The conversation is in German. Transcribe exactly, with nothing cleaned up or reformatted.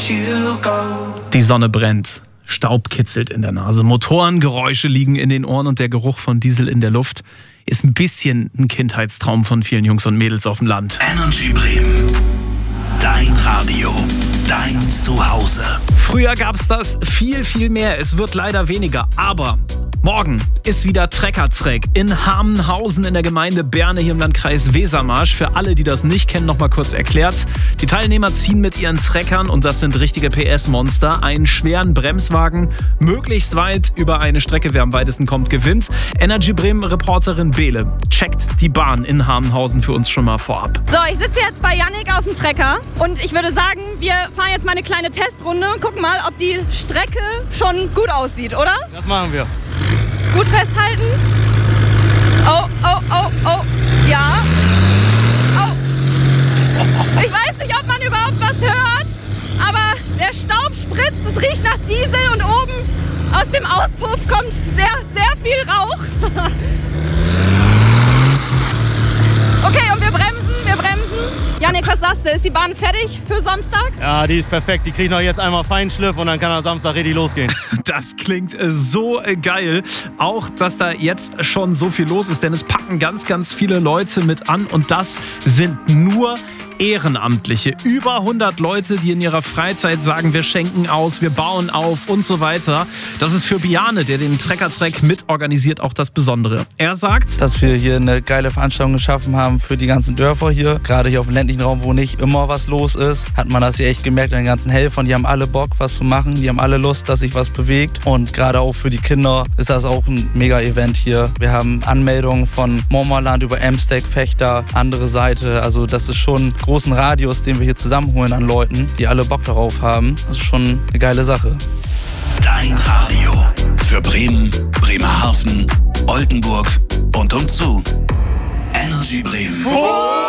you go. Die Sonne brennt. Staub kitzelt in der Nase, Motorengeräusche liegen in den Ohren und der Geruch von Diesel in der Luft ist ein bisschen ein Kindheitstraum von vielen Jungs und Mädels auf dem Land. Energy Bremen. Dein Radio. Dein Zuhause. Früher gab's das viel, viel mehr. Es wird leider weniger, aber morgen ist wieder Trecker-Trek in Hamenhausen in der Gemeinde Berne hier im Landkreis Wesermarsch. Für alle, die das nicht kennen, noch mal kurz erklärt. Die Teilnehmer ziehen mit ihren Treckern, und das sind richtige P S-Monster, einen schweren Bremswagen möglichst weit über eine Strecke. Wer am weitesten kommt, gewinnt. Energy Bremen-Reporterin Bele checkt die Bahn in Hamenhausen für uns schon mal vorab. So, ich sitze jetzt bei Yannick auf dem Trecker und ich würde sagen, wir fahren jetzt mal eine kleine Testrunde und gucken mal, ob die Strecke schon gut aussieht, oder? Das machen wir. Gut festhalten. Oh, oh, oh, oh. Ja. Oh. Ich weiß nicht, ob man überhaupt was hört, aber der Staub spritzt, es riecht nach Diesel und oben aus dem Auspuff kommt sehr, sehr viel Rauch. Okay, und wir bremsen, wir bremsen. Yannick, was sagst du? Ist die Bahn fertig für Samstag? Ja, die ist perfekt. Die kriegt noch jetzt einmal Feinschliff und dann kann am Samstag richtig losgehen. Das klingt so geil. Auch, dass da jetzt schon so viel los ist, denn es packen ganz, ganz viele Leute mit an und das sind nur Ehrenamtliche. Über hundert Leute, die in ihrer Freizeit sagen, wir schenken aus, wir bauen auf und so weiter. Das ist für Biane, der den Trecker-Trek mitorganisiert, auch das Besondere. Er sagt, dass wir hier eine geile Veranstaltung geschaffen haben für die ganzen Dörfer hier. Gerade hier auf dem ländlichen Raum, wo nicht immer was los ist, hat man das hier echt gemerkt an den ganzen Helfern. Die haben alle Bock, was zu machen. Die haben alle Lust, dass sich was bewegt. Und gerade auch für die Kinder ist das auch ein Mega-Event hier. Wir haben Anmeldungen von Mormerland über Emsteg, Fechter, andere Seite. Also das ist schon großen Radius, den wir hier zusammenholen an Leuten, die alle Bock darauf haben. Das ist schon eine geile Sache. Dein Radio. Für Bremen, Bremerhaven, Oldenburg und umzu. Energy Bremen. Oh!